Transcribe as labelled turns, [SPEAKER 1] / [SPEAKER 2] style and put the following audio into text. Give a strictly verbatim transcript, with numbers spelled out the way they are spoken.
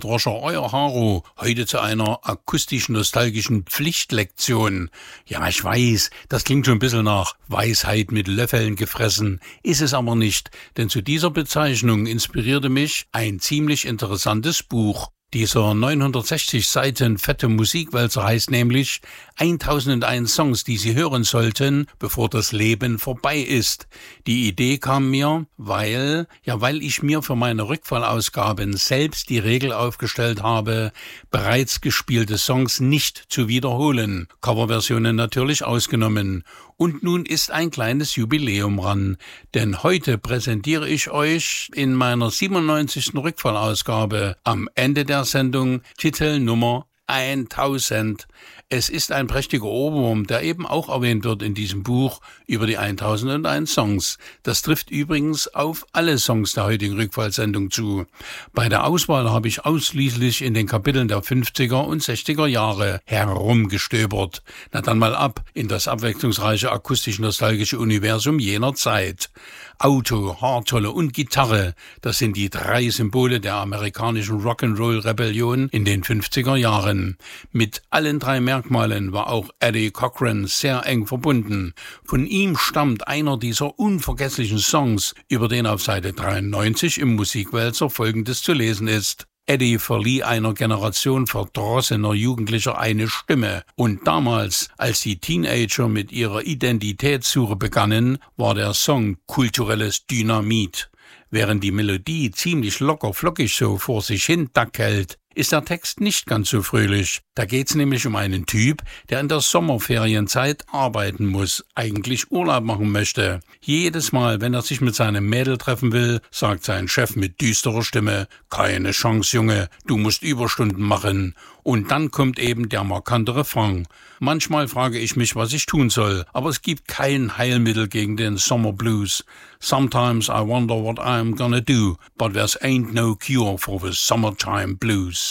[SPEAKER 1] Droscher, euer Haro, heute zu einer akustisch-nostalgischen Pflichtlektion. Ja, ich weiß, das klingt schon ein bisschen nach Weisheit mit Löffeln gefressen, ist es aber nicht, denn zu dieser Bezeichnung inspirierte mich ein ziemlich interessantes Buch. Dieser neunhundertsechzig Seiten fette Musikwälzer heißt nämlich tausendundeins Songs, die Sie hören sollten, bevor das Leben vorbei ist. Die Idee kam mir, weil, ja, weil ich mir für meine Rückfallausgaben selbst die Regel aufgestellt habe, bereits gespielte Songs nicht zu wiederholen, Coverversionen natürlich ausgenommen. Und nun ist ein kleines Jubiläum ran, denn heute präsentiere ich euch in meiner siebenundneunzigsten Rückfallausgabe am Ende der Sendung Titel Nummer tausend. Es ist ein prächtiger Ohrwurm, der eben auch erwähnt wird in diesem Buch über die tausendundeins Songs. Das trifft übrigens auf alle Songs der heutigen Rückfallsendung zu. Bei der Auswahl habe ich ausschließlich in den Kapiteln der fünfziger und sechziger Jahre herumgestöbert. Na dann mal ab in das abwechslungsreiche akustisch-nostalgische Universum jener Zeit. Auto, Haartolle und Gitarre, das sind die drei Symbole der amerikanischen Rock'n'Roll-Rebellion in den fünfziger Jahren. Mit allen drei Merkmalen war auch Eddie Cochran sehr eng verbunden. Von ihm stammt einer dieser unvergesslichen Songs, über den auf Seite dreiundneunzig im Musikwälzer Folgendes zu lesen ist. Eddie verlieh einer Generation verdrossener Jugendlicher eine Stimme. Und damals, als die Teenager mit ihrer Identitätssuche begannen, war der Song kulturelles Dynamit. Während die Melodie ziemlich locker flockig so vor sich hin dackelt, ist der Text nicht ganz so fröhlich. Da geht's nämlich um einen Typ, der in der Sommerferienzeit arbeiten muss, eigentlich Urlaub machen möchte. Jedes Mal, wenn er sich mit seinem Mädel treffen will, sagt sein Chef mit düsterer Stimme: Keine Chance, Junge, du musst Überstunden machen. Und dann kommt eben der markante Refrain. Manchmal frage ich mich, was ich tun soll, aber es gibt kein Heilmittel gegen den Summer Blues. Sometimes I wonder what I'm gonna do, but there's ain't no cure for the summertime blues.